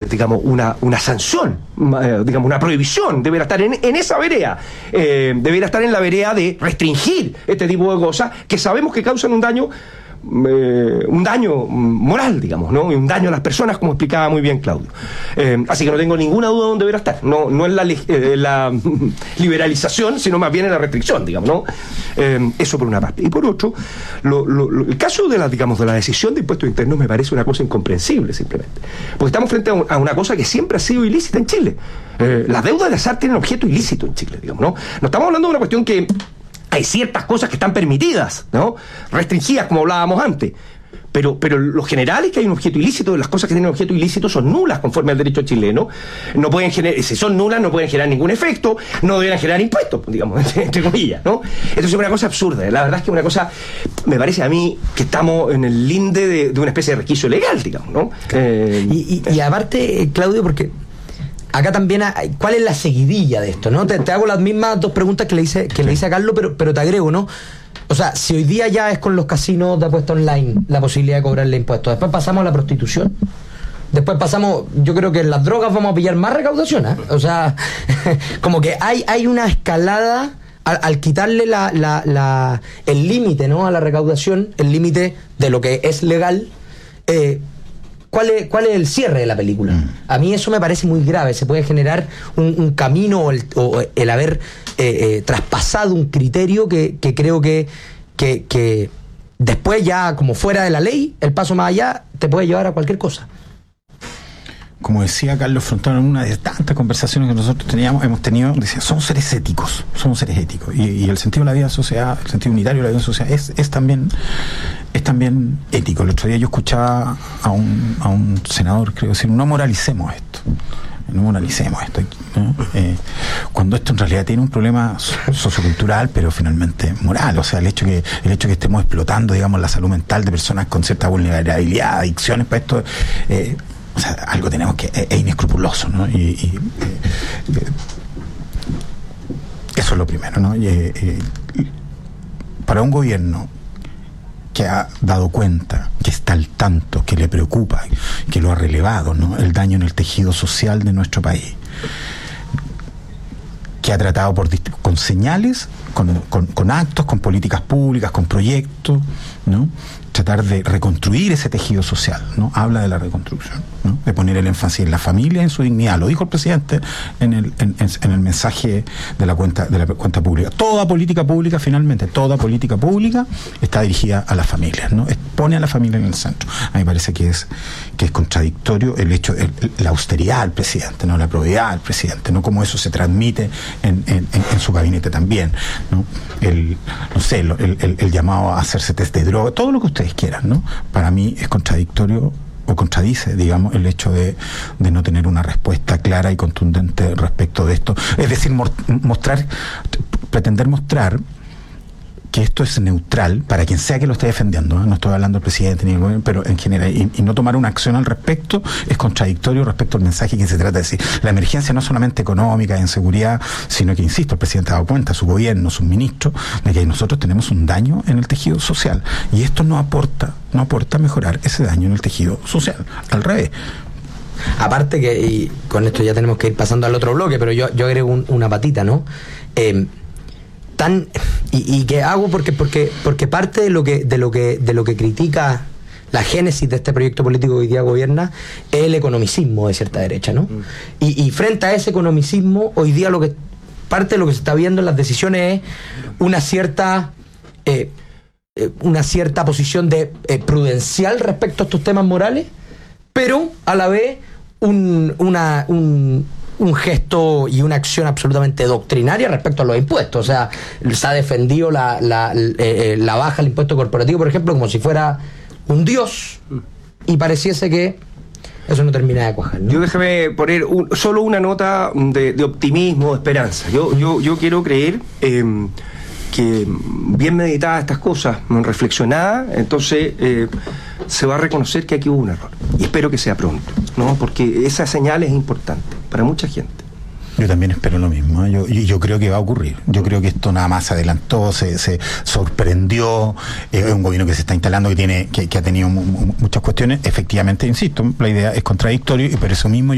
digamos, una sanción, digamos, una prohibición, deberá estar en esa vereda, deberá estar en la vereda de restringir este tipo de cosas que sabemos que causan un daño moral, digamos, ¿no? Y un daño a las personas, como explicaba muy bien Claudio. Así que no tengo ninguna duda de dónde deberá estar. No en la liberalización, sino más bien en la restricción, digamos, ¿no? Eso por una parte. Y por otro, el caso de la decisión de impuestos internos me parece una cosa incomprensible, simplemente. Porque estamos frente a una cosa que siempre ha sido ilícita en Chile. Las deudas de azar tienen objeto ilícito en Chile, digamos, ¿no? No estamos hablando de una cuestión que hay ciertas cosas que están permitidas, ¿no? Restringidas, como hablábamos antes. Pero lo general es que hay un objeto ilícito. Las cosas que tienen objeto ilícito son nulas conforme al derecho chileno. No pueden generar, si son nulas, no pueden generar ningún efecto, no deben generar impuestos, digamos, entre comillas, ¿no? Entonces es una cosa absurda. La verdad es que es una cosa, me parece a mí, que estamos en el linde de una especie de resquicio legal, digamos, ¿no? Y aparte, Claudio, porque acá también ¿cuál es la seguidilla de esto, no? Te hago las mismas dos preguntas que le hice a Carlos, pero te agrego, ¿no? O sea, si hoy día ya es con los casinos de apuesta online la posibilidad de cobrarle impuestos, después pasamos a la prostitución, después pasamos, yo creo que en las drogas vamos a pillar más recaudación, ¿eh? O sea, como que hay una escalada al quitarle el límite, ¿no? A la recaudación, el límite de lo que es legal. ¿Cuál es el cierre de la película? A mí eso me parece muy grave. Se puede generar un camino o el haber traspasado un criterio que creo que después, ya como fuera de la ley, el paso más allá te puede llevar a cualquier cosa. Como decía Carlos Frontón en una de tantas conversaciones que nosotros hemos tenido, decía, somos seres éticos. Y el sentido de la vida en sociedad, el sentido unitario de la vida en sociedad es también ético. El otro día yo escuchaba a un senador, creo decir, no moralicemos esto, ¿no? Cuando esto en realidad tiene un problema sociocultural, pero finalmente moral. O sea, el hecho que estemos explotando, digamos, la salud mental de personas con cierta vulnerabilidad, adicciones, para esto, o sea, algo tenemos que es inescrupuloso, ¿no? Y eso es lo primero, ¿no? Para un gobierno que ha dado cuenta, que está al tanto, que le preocupa, que lo ha relevado, ¿no? El daño en el tejido social de nuestro país, que ha tratado con señales, con actos, con políticas públicas, con proyectos, ¿no? Tratar de reconstruir ese tejido social, ¿no? Habla de la reconstrucción, ¿no? De poner el énfasis en la familia, en su dignidad. Lo dijo el presidente en el mensaje de la cuenta pública. Toda política pública, finalmente, está dirigida a las familias, ¿no? Pone a la familia en el centro. A mí me parece que es contradictorio el hecho, la austeridad del presidente, ¿no? La probidad del presidente, ¿no? Como eso se transmite en su gabinete también, ¿no? El llamado a hacerse test de droga, todo lo que ustedes quieran, ¿no? Para mí es contradictorio o contradice, digamos, el hecho de no tener una respuesta clara y contundente respecto de esto. Es decir, pretender mostrar que esto es neutral para quien sea que lo esté defendiendo, ¿no? No estoy hablando del presidente ni del gobierno, pero en general, y no tomar una acción al respecto es contradictorio respecto al mensaje que se trata de decir. La emergencia no solamente económica, de inseguridad, sino que, insisto, el presidente ha dado cuenta, su gobierno, sus ministros, de que nosotros tenemos un daño en el tejido social, y esto no aporta a mejorar ese daño en el tejido social, al revés. Aparte que, y con esto ya tenemos que ir pasando al otro bloque, pero yo agrego una patita, ¿no? Y que hago porque parte de lo que critica la génesis de este proyecto político que hoy día gobierna es el economicismo de cierta derecha, ¿no? Y frente a ese economicismo, hoy día parte de lo que se está viendo en las decisiones es una cierta posición de prudencial respecto a estos temas morales, pero a la vez un gesto y una acción absolutamente doctrinaria respecto a los impuestos. O sea, se ha defendido la baja del impuesto corporativo, por ejemplo, como si fuera un dios, y pareciese que eso no termina de cuajar, ¿no? Yo déjame poner solo una nota de optimismo, de esperanza. Yo quiero creer que bien meditadas estas cosas, reflexionadas, entonces se va a reconocer que aquí hubo un error. Y espero que sea pronto, ¿no? Porque esa señal es importante para mucha gente. Yo también espero lo mismo, ¿eh? Yo creo que va a ocurrir. Yo creo que esto nada más se adelantó, se sorprendió. Es un gobierno que se está instalando, que ha tenido muchas cuestiones. Efectivamente, insisto, la idea es contradictoria, y por eso mismo